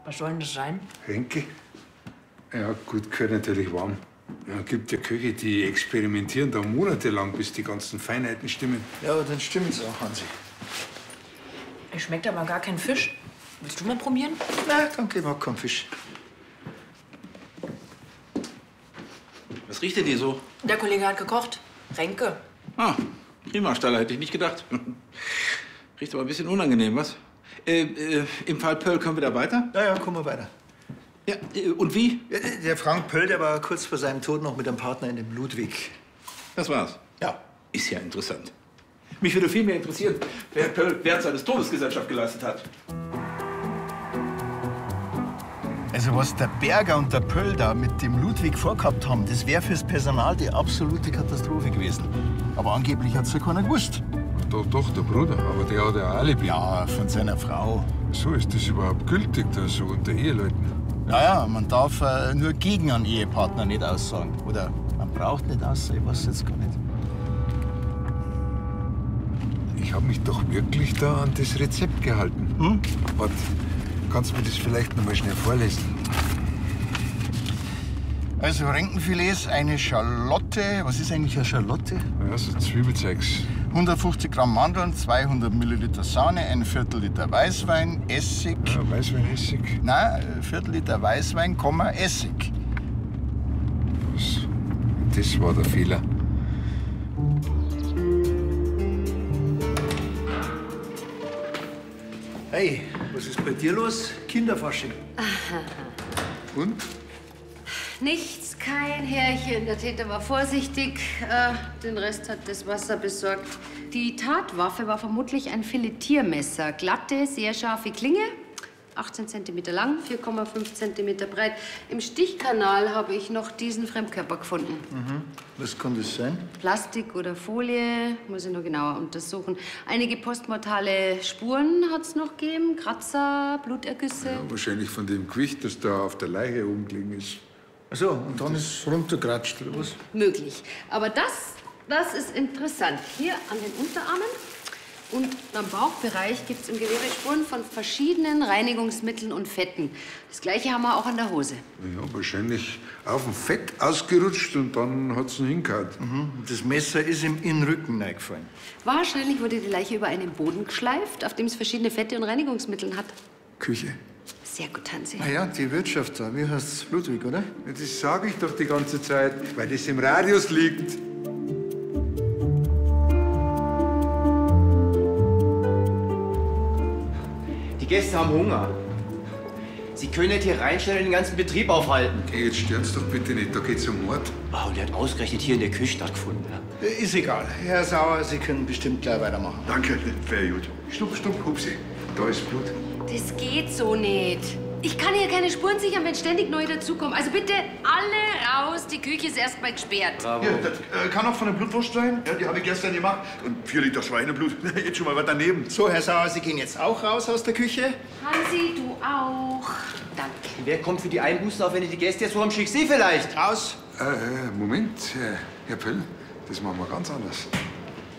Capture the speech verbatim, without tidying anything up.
Was soll denn das sein? Henke? Ja, gut, gehört natürlich warm. Ja, gibt ja Köche, die experimentieren da monatelang, bis die ganzen Feinheiten stimmen. Ja, aber dann stimment's auch, Hansi. Es schmeckt aber gar kein Fisch. Willst du mal probieren? Na, danke, ich mag keinen Fisch. Was riecht denn die so? Der Kollege hat gekocht. Renke. Ah, prima, Staller, hätte ich nicht gedacht. Riecht aber ein bisschen unangenehm, was? Äh, äh, im Fall Pöll können wir da weiter? Ja, ja, kommen wir weiter. Ja, äh, und wie? Ja, der Frank Pöll, der war kurz vor seinem Tod noch mit einem Partner in dem Ludwig. Das war's? Ja. Ist ja interessant. Mich würde viel mehr interessieren, wer Pöll während seines Todes Gesellschaft geleistet hat. Also was der Berger und der Pöll da mit dem Ludwig vorgehabt haben, das wäre fürs Personal die absolute Katastrophe gewesen. Aber angeblich hat's ja keiner gewusst. Doch, doch, der Bruder, aber der hat ja ein Alibi. Ja, von seiner Frau. So, ist das überhaupt gültig, da so unter Eheleuten? Naja, man darf äh, nur gegen einen Ehepartner nicht aussagen. Oder man braucht nicht aussagen, ich weiß jetzt gar nicht. Ich habe mich doch wirklich da an das Rezept gehalten. Hm? Warte, kannst du mir das vielleicht noch mal schnell vorlesen? Also Renkenfilets, eine Schalotte. Was ist eigentlich eine Schalotte? Ja, so Zwiebelzeugs. hundertfünfzig Gramm Mandeln, zweihundert Milliliter Sahne, ein Viertel Liter Weißwein, Essig. Ja, Weißweinessig. Nein, ein Viertel Liter Weißwein, Komma, Essig. Was? Das war der Fehler. Hey, was ist bei dir los? Kinderfasching. Und? Nichts, kein Härchen. Der Täter war vorsichtig. Äh, den Rest hat das Wasser besorgt. Die Tatwaffe war vermutlich ein Filetiermesser. Glatte, sehr scharfe Klinge. achtzehn Zentimeter lang, vier Komma fünf Zentimeter breit. Im Stichkanal habe ich noch diesen Fremdkörper gefunden. Mhm. Was kann das sein? Plastik oder Folie, muss ich noch genauer untersuchen. Einige postmortale Spuren hat es noch gegeben. Kratzer, Blutergüsse. Ja, wahrscheinlich von dem Gewicht, das da auf der Leiche oben gelegen ist. Ach so, und dann ist es runtergeratscht, oder was? Möglich. Aber das, das ist interessant. Hier an den Unterarmen und am Bauchbereich gibt es im Gewebe Spuren von verschiedenen Reinigungsmitteln und Fetten. Das Gleiche haben wir auch an der Hose. Ja, wahrscheinlich auf dem Fett ausgerutscht und dann hat es ihn hingehauen. Mhm. Das Messer ist ihm in den Rücken reingefallen. Wahrscheinlich wurde die Leiche über einen Boden geschleift, auf dem es verschiedene Fette und Reinigungsmittel hat. Küche. Sehr gut, Hansi. Ah ja, die Wirtschaft da. Wie heißt's? Ludwig, oder? Ja, das sage ich doch die ganze Zeit, weil das im Radius liegt. Die Gäste haben Hunger. Sie können nicht hier reinstellen und den ganzen Betrieb aufhalten. Okay, jetzt stören's doch bitte nicht, da geht's um Mord. Oh, und der hat ausgerechnet hier in der Küche stattgefunden. Ja. Ist egal. Herr Sauer, Sie können bestimmt gleich weitermachen. Danke, wäre gut. Stopp, stopp, Hupsi. Da ist Blut. Das geht so nicht. Ich kann hier keine Spuren sichern, wenn ständig neue dazukommen. Also bitte alle raus, die Küche ist erstmal gesperrt. Bravo. Ja, das äh, kann auch von der Blutwurst sein. Ja, die habe ich gestern gemacht. Und vier Liter Schweineblut. Jetzt schon mal was daneben. So, Herr Sauer, Sie gehen jetzt auch raus aus der Küche. Hansi, du auch. Danke. Wer kommt für die Einbußen auf, wenn die Gäste jetzt so am Schick Sie vielleicht? Raus. Äh, äh, Moment, äh, Herr Pöll, das machen wir ganz anders.